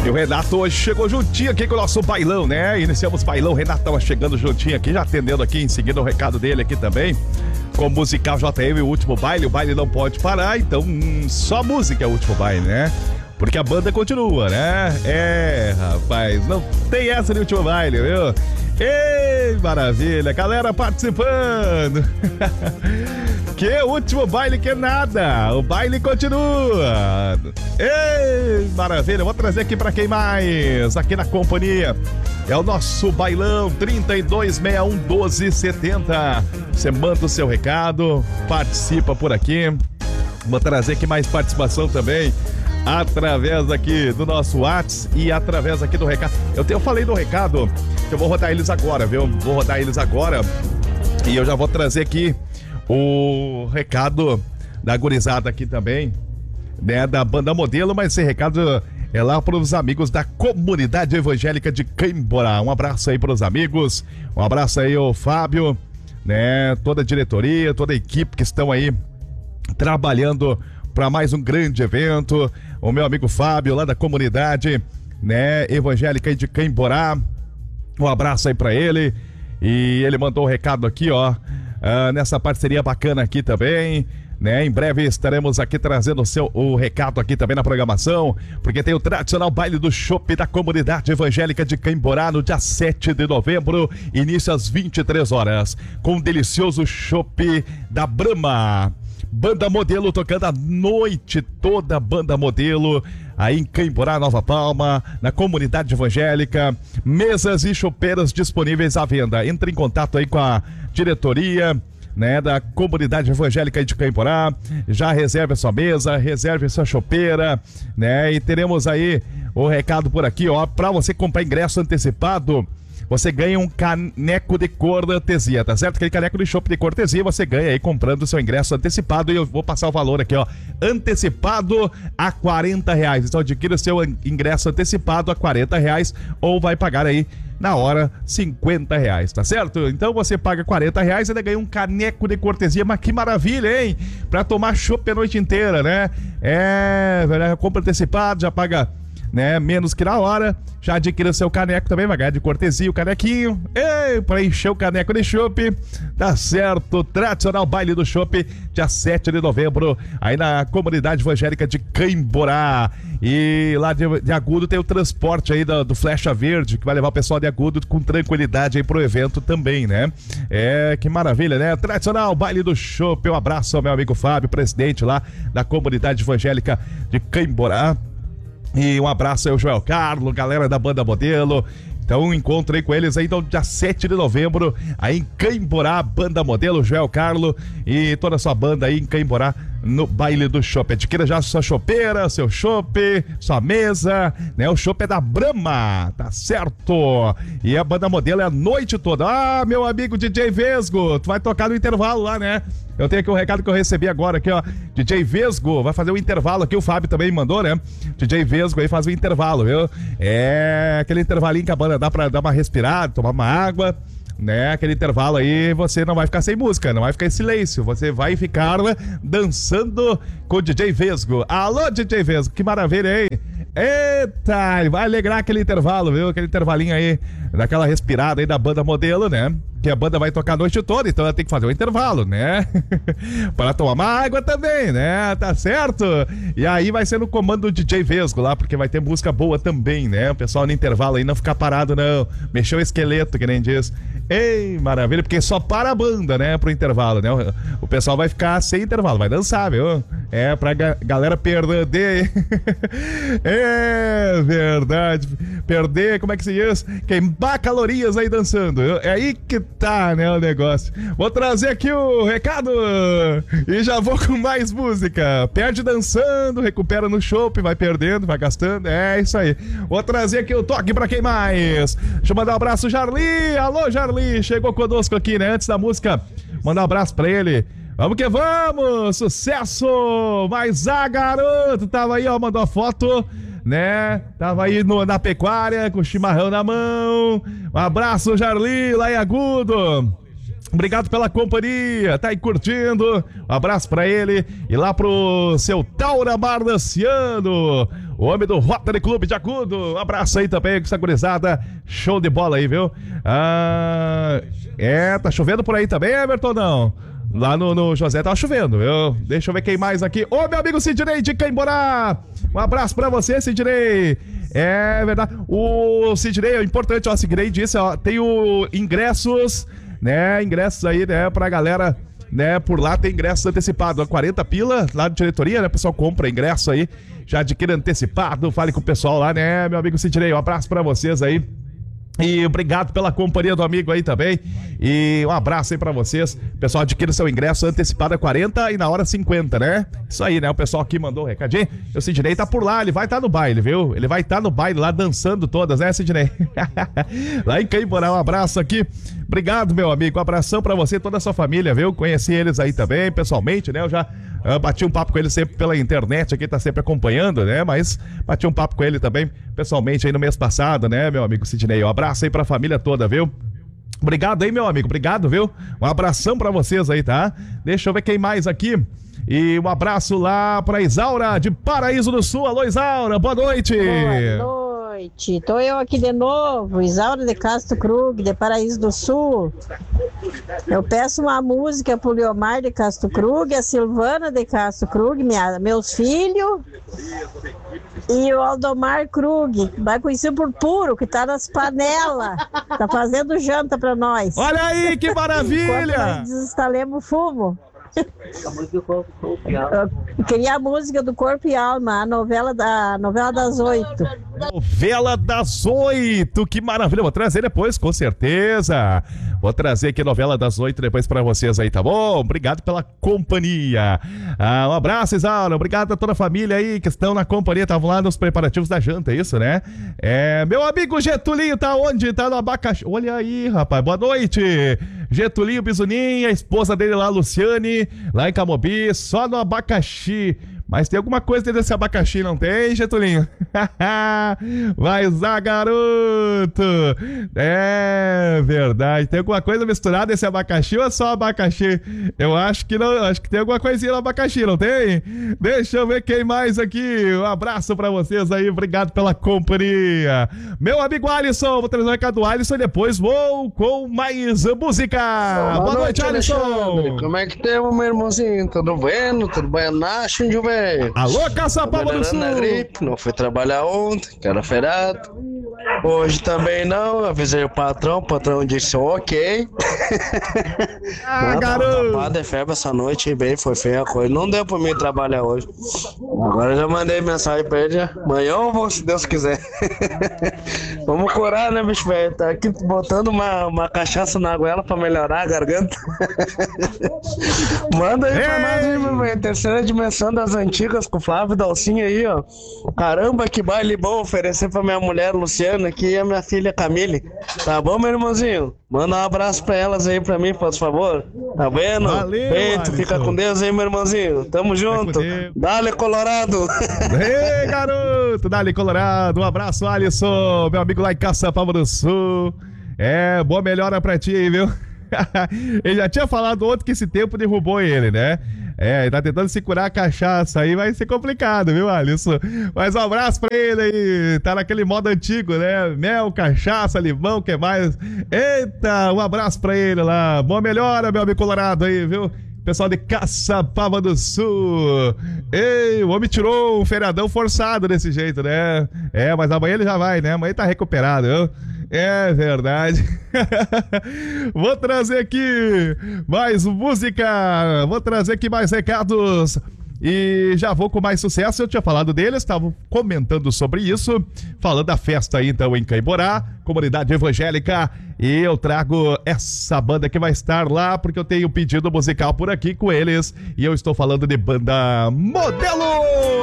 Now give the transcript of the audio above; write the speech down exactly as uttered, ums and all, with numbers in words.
E o Renato hoje chegou juntinho aqui com o nosso bailão, né? Iniciamos bailão, o Renato tava chegando juntinho aqui, já atendendo aqui, em seguida o recado dele aqui também. Com o musical J M, o último baile, o baile não pode parar, então hum, só música é o último baile, né? Porque a banda continua, né? É, rapaz, não tem essa de último baile, viu? Ei, maravilha, galera participando. Que último baile que nada, o baile continua. Ei, maravilha, vou trazer aqui pra quem mais, aqui na companhia. É o nosso bailão trinta e dois sessenta e um doze setenta. Você manda o seu recado, participa por aqui. Vou trazer aqui mais participação também, através aqui do nosso WhatsApp e através aqui do recado. Eu, te, eu falei do recado, que eu vou rodar eles agora, viu? Vou rodar eles agora e eu já vou trazer aqui o recado da gurizada aqui também, né? Da banda Modelo, mas esse recado é lá para os amigos da comunidade evangélica de Caimborá. Um abraço aí para os amigos, um abraço aí ao Fábio, né? Toda a diretoria, toda a equipe que estão aí trabalhando para mais um grande evento. O meu amigo Fábio, lá da comunidade, né, evangélica aí de Caimborá. Um abraço aí para ele. E ele mandou um recado aqui, ó, uh, nessa parceria bacana aqui também, né? Em breve estaremos aqui trazendo o seu o recado aqui também na programação, porque tem o tradicional baile do chopp da comunidade evangélica de Caimborá no dia sete de novembro, início às vinte e três horas, com um delicioso chopp da Brahma. Banda Modelo tocando a noite toda, Banda Modelo, aí em Caimborá, Nova Palma, na comunidade evangélica. Mesas e chopeiras disponíveis à venda. Entre em contato aí com a diretoria, né, da comunidade evangélica de Caimborá. Já reserve a sua mesa, reserve a sua chopeira, né? E teremos aí o recado por aqui, ó, para você comprar ingresso antecipado. Você ganha um caneco de cortesia, tá certo? Aquele caneco de chopp de cortesia você ganha aí comprando o seu ingresso antecipado. E eu vou passar o valor aqui, ó. Antecipado a quarenta reais. Então adquira o seu ingresso antecipado a quarenta reais ou vai pagar aí na hora cinquenta reais, tá certo? Então você paga quarenta reais e ainda ganha um caneco de cortesia. Mas que maravilha, hein? Pra tomar chopp a noite inteira, né? É, compra antecipado, já paga, né, menos que na hora, já adquira seu caneco também, vai ganhar de cortesia o canequinho, ei, pra encher o caneco de chopp, tá certo? Tradicional baile do chopp, dia sete de novembro, aí na comunidade evangélica de Caimborá. E lá de, de Agudo tem o transporte aí do, do Flecha Verde, que vai levar o pessoal de Agudo com tranquilidade aí pro evento também, né? É, que maravilha, né? Tradicional baile do chopp. Um abraço ao meu amigo Fábio, presidente lá da comunidade evangélica de Caimborá. E um abraço aí ao Joel Carlos, galera da Banda Modelo. Então um encontro aí com eles aí no dia sete de novembro, aí em Caimborá, Banda Modelo, Joel Carlos e toda a sua banda aí em Caimborá, no baile do chopp. Adquira já sua chopeira, seu chopp, sua mesa, né? O chopp é da Brahma, tá certo? E a Banda Modelo é a noite toda. Ah, meu amigo D J Vesgo, tu vai tocar no intervalo lá, né? Eu tenho aqui um recado que eu recebi agora aqui, ó. D J Vesgo vai fazer um intervalo aqui, o Fábio também mandou, né? D J Vesgo aí faz um intervalo, viu? É aquele intervalinho que a banda dá pra dar uma respirada, tomar uma água, né? Aquele intervalo aí, você não vai ficar sem música, não vai ficar em silêncio, você vai ficar dançando com o D J Vesgo. Alô, D J Vesgo, que maravilha, hein? Eita, vai alegrar aquele intervalo, viu? Aquele intervalinho aí, daquela respirada aí da Banda Modelo, né? Que a banda vai tocar a noite toda, então ela tem que fazer um intervalo, né? Para tomar uma água também, né? Tá certo? E aí vai ser no comando do D J Vesgo lá, porque vai ter música boa também, né? O pessoal no intervalo aí não ficar parado, não. Mexer o esqueleto, que nem diz. Ei, maravilha, porque só para a banda, né? Pro intervalo, né? O, o pessoal vai ficar sem intervalo, vai dançar, viu? É, pra ga galera perder. É verdade. Perder, como é que se diz? Queimar calorias aí dançando. É aí que tá, né, o negócio. Vou trazer aqui o recado e já vou com mais música. Perde dançando, recupera no chopp, vai perdendo, vai gastando. É isso aí. Vou trazer aqui o toque pra quem mais. Deixa eu mandar um abraço, Jarli. Alô, Jarli. Chegou conosco aqui, né, antes da música. Mandar um abraço pra ele. Vamos que vamos! Sucesso! Mas a garoto tava aí, ó, mandou a foto, né? Tava aí no, na pecuária, com o chimarrão na mão. Um abraço, Jarli, lá em Agudo. Obrigado pela companhia, tá aí curtindo. Um abraço pra ele. E lá pro seu Taura Mardaciano. o homem do Rotary Clube de Agudo. Um abraço aí também com essa gurizada. Show de bola aí, viu? Ah, é, tá chovendo por aí também, Everton, não? Lá no, no José tá chovendo, viu? Deixa eu ver quem mais aqui. Ô, meu amigo Sidney de Caimborá. Um abraço pra você, Sidney. É verdade. O Sidney, é importante, ó, o Sidney disse, ó, tem o ingressos, né? Ingressos aí, né, pra galera, né? Por lá tem ingressos antecipados, quarenta pila lá de diretoria, né? O pessoal compra ingresso aí, já adquire antecipado. Fale com o pessoal lá, né, meu amigo Sidney? Um abraço pra vocês aí. E obrigado pela companhia do amigo aí também. E um abraço aí pra vocês. Pessoal, adquira seu ingresso antecipado a quarenta e na hora cinquenta, né? Isso aí, né? O pessoal aqui mandou um recadinho. O Sidney tá por lá, ele vai estar tá no baile, viu? Ele vai estar tá no baile lá dançando todas, né, Sidney? Lá em Caimborá, um abraço aqui. Obrigado, meu amigo. Um abração pra você e toda a sua família, viu? Conheci eles aí também, pessoalmente, né? Eu já uh, bati um papo com ele sempre pela internet aqui, tá sempre acompanhando, né? Mas bati um papo com ele também pessoalmente aí no mês passado, né, meu amigo Sidney? Um abraço aí pra família toda, viu? Obrigado aí, meu amigo. Obrigado, viu? Um abração pra vocês aí, tá? Deixa eu ver quem mais aqui. E um abraço lá pra Isaura de Paraíso do Sul. Alô, Isaura, boa noite. Boa noite. Tô eu aqui de novo, Isaura de Castro Krug, de Paraíso do Sul. Eu peço uma música pro Leomar de Castro Krug, a Silvana de Castro Krug, minha, meus filhos, e o Aldomar Krug, mais conhecido por Puro, que tá nas panelas, tá fazendo janta pra nós. Olha aí, que maravilha! Enquanto nós desinstalemos o fumo. Eu queria a música do Corpo e Alma, a novela, da, a novela das oito. Novela das oito, que maravilha, vou trazer depois, com certeza. Vou trazer aqui a novela das oito depois pra vocês aí, tá bom? Obrigado pela companhia. Ah, um abraço, Isaura, obrigado a toda a família aí que estão na companhia, estavam lá nos preparativos da janta, é isso, né? É, meu amigo Getulinho tá onde? Tá no abacaxi. Olha aí, rapaz, boa noite. Getulinho Bizuninha, a esposa dele lá, Luciane, lá em Camobi, só no abacaxi. Mas tem alguma coisa dentro desse abacaxi, não tem, Getulinho? Vai usar, garoto! É verdade. Tem alguma coisa misturada nesse abacaxi ou é só abacaxi? Eu acho que não, acho que tem alguma coisinha no abacaxi, não tem? Deixa eu ver quem mais aqui. Um abraço pra vocês aí, obrigado pela companhia. Meu amigo Alisson, vou trazer o recado do Alisson e depois vou com mais música. Boa, Boa noite, noite, Alisson! Alexandre. Como é que temos, meu irmãozinho? Tudo bem? Tudo bem? Nasce, velho? Alô, Caçapava do Sul! Gripe, não fui trabalhar ontem, que era feriado. Hoje também não, avisei o patrão, o patrão disse ok. Ah, não, garoto! Tava de febre essa noite, bem, foi feia a coisa. Não deu pra mim trabalhar hoje. Agora eu já mandei mensagem pra ele, amanhã eu vou, se Deus quiser. Vamos curar, né, bicho velho? Tá aqui botando uma, uma cachaça na goela pra melhorar a garganta. Manda aí pra nós aí, meu velho. Terceira dimensão das antigas com o Flávio Dalcinha aí, ó. Caramba, que baile bom oferecer pra minha mulher Luciana aqui e a minha filha Camille. Tá bom, meu irmãozinho? Manda um abraço pra elas aí pra mim, por favor. Tá vendo? Valeu, Feito, fica com Deus aí, meu irmãozinho. Tamo junto. Dale, Colorado. Ei, garoto. Dale, Colorado. Um abraço, Alisson. Meu amigo lá em Caçapava do Sul. É, boa melhora pra ti, viu? Ele já tinha falado ontem que esse tempo derrubou ele, né? É, ele tá tentando se curar a cachaça aí, vai ser complicado, viu, Alisson? Mas um abraço pra ele aí, tá naquele modo antigo, né? Mel, cachaça, limão, o que mais? Eita, um abraço pra ele lá. Boa melhora, meu amigo Colorado aí, viu? Pessoal de Caçapava do Sul. Ei, o homem tirou um feriadão forçado desse jeito, né? É, mas amanhã ele já vai, né? Amanhã tá recuperado, viu? É verdade. Vou trazer aqui mais música. Vou trazer aqui mais recados. E já vou com mais sucesso. Eu tinha falado deles, estavam comentando sobre isso, falando da festa aí então em Caimborá, comunidade evangélica, e eu trago essa banda que vai estar lá, porque eu tenho um pedido musical por aqui com eles, e eu estou falando de banda Modelo!